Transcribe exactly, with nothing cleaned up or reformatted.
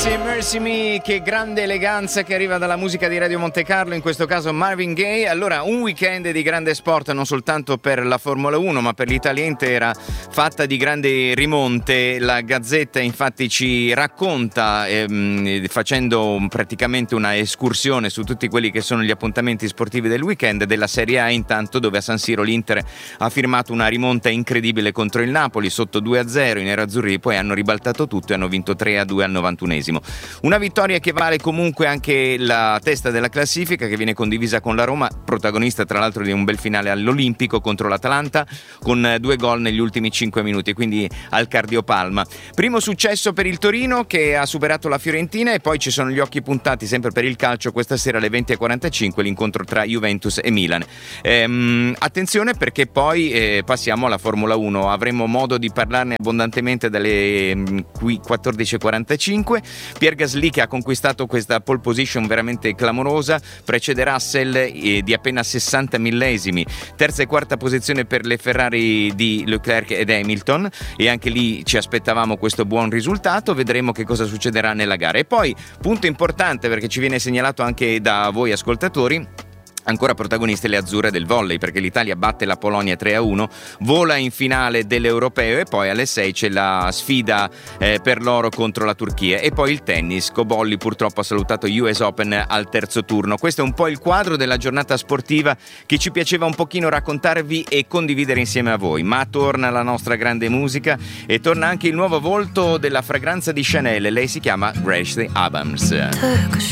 Mercy, Mercy Me, che grande eleganza che arriva dalla musica di Radio Monte Carlo, in questo caso Marvin Gaye. Allora, un weekend di grande sport non soltanto per la Formula uno ma per l'Italia intera, fatta di grandi rimonte. La Gazzetta infatti ci racconta, ehm, facendo praticamente una escursione su tutti quelli che sono gli appuntamenti sportivi del weekend, della Serie A intanto, dove a San Siro l'Inter ha firmato una rimonta incredibile contro il Napoli, sotto due a zero. I nerazzurri poi hanno ribaltato tutto e hanno vinto tre a due al novantunesimo. Una vittoria che vale comunque anche la testa della classifica, che viene condivisa con la Roma, protagonista tra l'altro di un bel finale all'Olimpico contro l'Atalanta, con due gol negli ultimi cinque minuti, quindi al cardiopalma. Primo successo per il Torino, che ha superato la Fiorentina, e poi ci sono gli occhi puntati sempre per il calcio questa sera alle venti e quarantacinque, l'incontro tra Juventus e Milan. Ehm, attenzione, perché poi eh, passiamo alla Formula uno. Avremo modo di parlarne abbondantemente dalle mh, qui quattordici e quarantacinque. Pierre Gasly, che ha conquistato questa pole position veramente clamorosa, precede Russell eh, di appena sessanta millesimi. Terza e quarta posizione per le Ferrari di Leclerc ed Hamilton, e anche lì ci aspettavamo questo buon risultato. Vedremo che cosa succederà nella gara. E poi, punto importante, perché ci viene segnalato anche da voi ascoltatori, ancora protagoniste le azzurre del volley, perché l'Italia batte la Polonia tre a uno, vola in finale dell'Europeo, e poi alle sei c'è la sfida eh, per l'oro contro la Turchia. E poi il tennis. Cobolli purtroppo ha salutato U S Open al terzo turno. Questo è un po' il quadro della giornata sportiva che ci piaceva un pochino raccontarvi e condividere insieme a voi. Ma torna la nostra grande musica, e torna anche il nuovo volto della fragranza di Chanel. Lei si chiama Grace Abrams.